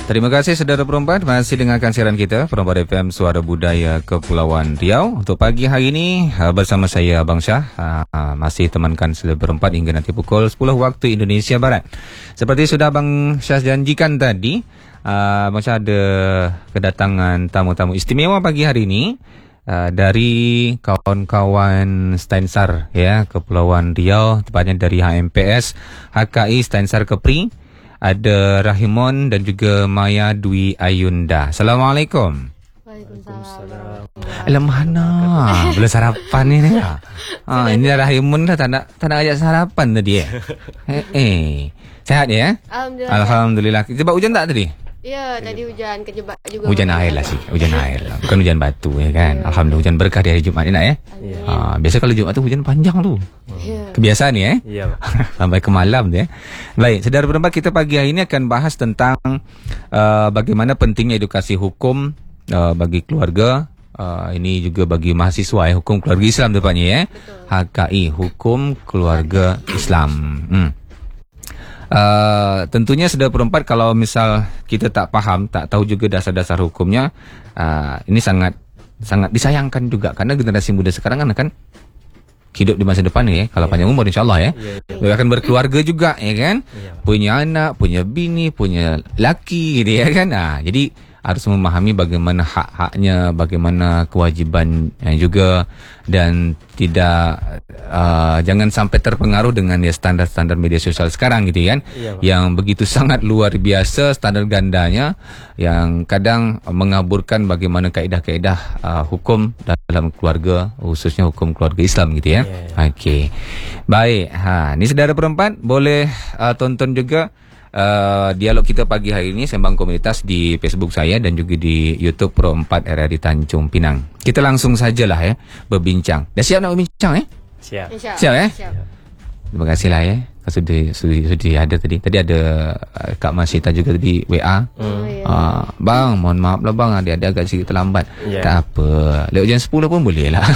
Terima kasih saudara perempat masih dengarkan siaran kita Perempat FM Suara Budaya Kepulauan Riau. Untuk pagi hari ini bersama saya Abang Syah, masih temankan saudara perempat hingga nanti pukul 10 waktu Indonesia Barat. Seperti sudah Abang Syah janjikan tadi, Abang Syah ada kedatangan tamu-tamu istimewa pagi hari ini dari kawan-kawan Stensar ya Kepulauan Riau, tepatnya dari HMPS HKI Stensar Kepri. Ada Rahimon dan juga Maya Dwi Ayunda. Assalamualaikum. Waalaikumsalam. Alam mana? Belum sarapan ni ya. Ini Rahimon dah tak nak ajak sarapan tadi Sehat ya? Alhamdulillah. Alhamdulillah. Sebab hujan tak tadi? Ya, tadi hujan kejebak juga. Hujan air lah sih. Hujan air lah. Bukan hujan batu ya kan. Alhamdulillah hujan berkah di hari Jumaat ni nak ya. Biasa kalau Jumaat tu hujan panjang tu. Kebiasaan ni Ya. Sampai ke malam tu ya. Baik, saudara perempat, kita pagi hari ini akan bahas tentang bagaimana pentingnya edukasi hukum bagi keluarga. Ini juga bagi mahasiswa hukum keluarga Islam tepatnya ya. HKI, Hukum Keluarga Islam. Tentunya saudara perempat, kalau misal kita tak faham, tak tahu juga dasar-dasar hukumnya, ini sangat disayangkan juga, karena generasi muda sekarang kan hidup di masa depan ni kalau panjang umur insyaAllah dia akan berkeluarga juga ya kan, punya anak, punya bini, punya laki gitu ya kan. Jadi harus memahami bagaimana hak-haknya, bagaimana kewajibannya juga, dan tidak jangan sampai terpengaruh dengan standar-standar media sosial sekarang gitu kan, yang begitu sangat luar biasa standar gandanya, yang kadang mengaburkan bagaimana kaedah-kaedah hukum dalam keluarga, khususnya hukum keluarga Islam gitu ya. Okey. Baik, ni saudara perempat boleh tonton juga dialog kita pagi hari ini, Sembang Komunitas, di Facebook saya dan juga di YouTube Pro 4 RRI Tanjung Pinang. Kita langsung sajalah ya berbincang. Dah siap nak berbincang Siap. Siap ya? Siap. Terima kasihlah ya. Sudah ada tadi. Tadi ada Kak Masita juga tadi WA. Bang, mohon maaf lah bang, dia agak sedikit terlambat. Tak apa. Lewat jam 10 pun boleh lah.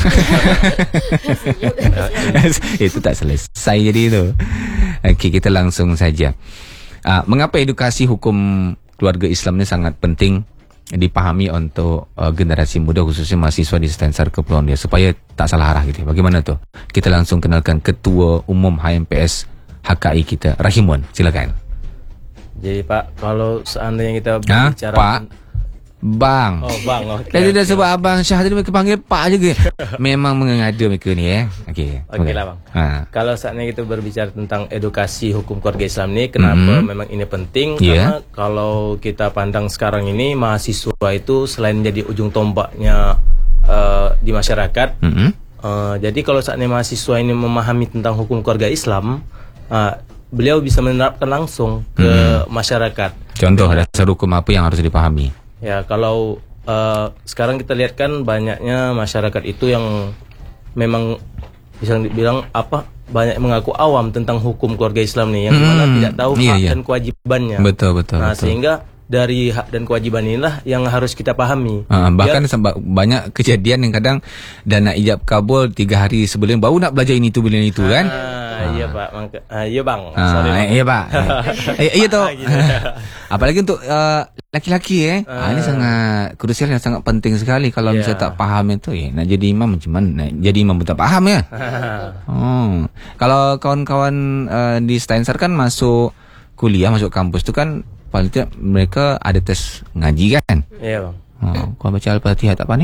Itu tak selesai jadi tu. Okey, kita langsung saja. Mengapa edukasi hukum keluarga Islam ini sangat penting dipahami untuk generasi muda, khususnya mahasiswa di Stensar Kepulauan Riau, supaya tak salah arah gitu. Bagaimana tu? Kita langsung kenalkan Ketua Umum HMPS HKI kita, Rahimon. Silakan. Jadi Pak, kalau seandainya kita berbicara Pak, Bang. Oh bang, Tadi dah sebab Abang Syah tadi mereka panggil Pak juga. Memang mengada mereka ni Okey lah bang. Kalau saatnya kita berbicara tentang edukasi hukum keluarga Islam ni, kenapa memang ini penting? Karena kalau kita pandang sekarang ini, mahasiswa itu selain jadi ujung tombaknya di masyarakat, jadi kalau saatnya mahasiswa ini memahami tentang hukum keluarga Islam, beliau bisa menerapkan langsung ke masyarakat. Contoh dasar hukum apa yang harus dipahami? Ya, kalau sekarang kita lihat kan banyaknya masyarakat itu yang memang bisa dibilang banyak mengaku awam tentang hukum keluarga Islam nih, yang mana tidak tahu hak dan kewajibannya. Betul. Sehingga dari hak dan kewajiban inilah yang harus kita pahami. Bahkan banyak kejadian yang kadang dana ijab kabul 3 hari sebelum baru nak belajar ini tu kan. Iya Pak, iya bang. Iya Pak. Iya tu. Apalagi untuk laki-laki ini sangat krusial dan sangat penting sekali. Kalau misalnya tak faham itu nak jadi imam macam mana? Nak jadi imam pun tak faham ya. Kalau kawan-kawan di Stensar kan masuk kuliah, masuk kampus tu kan paling tidak mereka ada tes ngaji kan. Iya bang. Kau baca Al-Fatihah tak pandai